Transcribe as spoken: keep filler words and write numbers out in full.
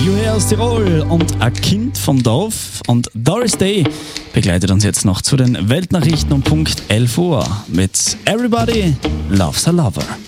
Juhe aus Tirol und ein Kind vom Dorf. Und Doris Day begleitet uns jetzt noch zu den Weltnachrichten um Punkt elf Uhr mit Everybody Loves a Lover.